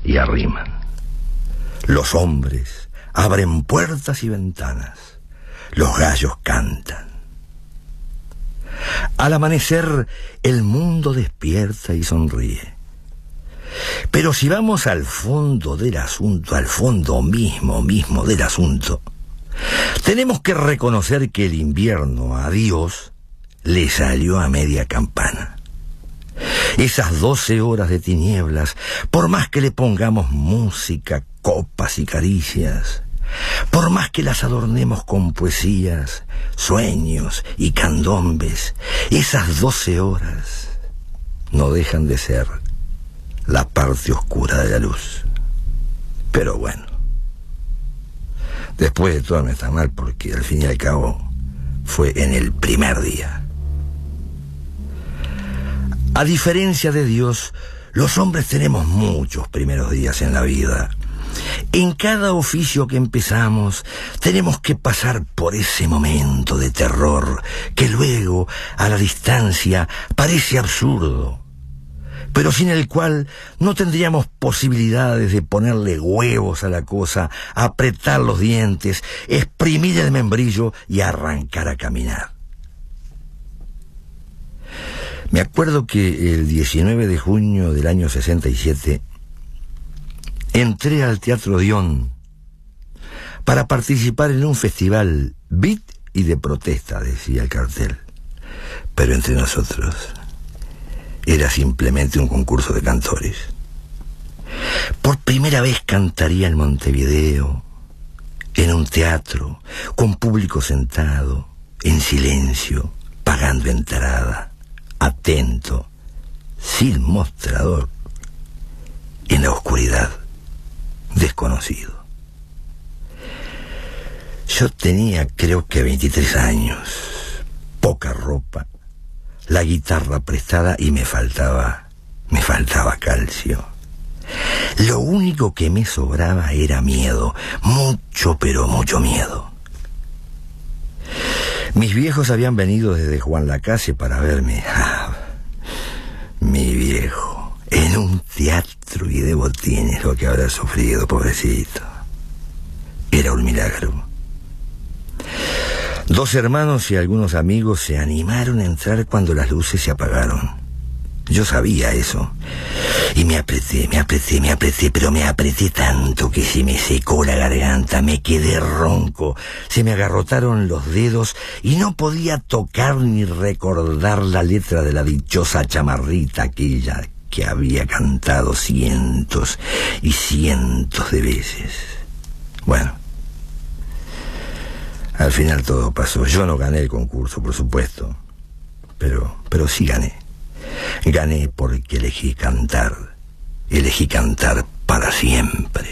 y arriman. Los hombres abren puertas y ventanas. Los gallos cantan. Al amanecer, el mundo despierta y sonríe. Pero si vamos al fondo del asunto, al fondo mismo del asunto, tenemos que reconocer que el invierno a Dios le salió a media campana. Esas 12 horas de tinieblas, por más que le pongamos música, copas y caricias, por más que las adornemos con poesías, sueños y candombes, esas 12 horas no dejan de ser la parte oscura de la luz. Pero bueno, después de todo no está mal, porque al fin y al cabo fue en el primer día. A diferencia de Dios, los hombres tenemos muchos primeros días en la vida. En cada oficio que empezamos, tenemos que pasar por ese momento de terror que luego, a la distancia, parece absurdo, pero sin el cual no tendríamos posibilidades de ponerle huevos a la cosa, apretar los dientes, exprimir el membrillo y arrancar a caminar. Me acuerdo que el 19 de junio del año 67 entré al Teatro Dion para participar en un festival beat y de protesta, decía el cartel. Pero entre nosotros era simplemente un concurso de cantores. Por primera vez cantaría en Montevideo, en un teatro, con público sentado, en silencio, pagando entrada, atento, sin mostrador, en la oscuridad, desconocido. Yo tenía, creo que 23 años, poca ropa, la guitarra prestada y me faltaba calcio. Lo único que me sobraba era miedo, mucho, pero mucho miedo. Mis viejos habían venido desde Juan Lacase para verme. Mi viejo, en un teatro y de botines, lo que habrá sufrido, pobrecito. Era un milagro. 2 hermanos y algunos amigos se animaron a entrar cuando las luces se apagaron. Yo sabía eso. Y me apreté, pero me apreté tanto que se me secó la garganta, me quedé ronco, se me agarrotaron los dedos y no podía tocar ni recordar la letra de la dichosa chamarrita aquella que había cantado cientos y cientos de veces. Bueno, al final todo pasó. Yo no gané el concurso, por supuesto, pero sí gané. Gané porque elegí cantar para siempre.